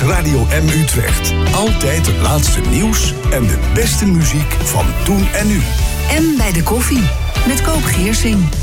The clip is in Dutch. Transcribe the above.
is Radio M Utrecht. Altijd het laatste nieuws en de beste muziek van toen en nu. M bij de koffie, met Koop Geersing.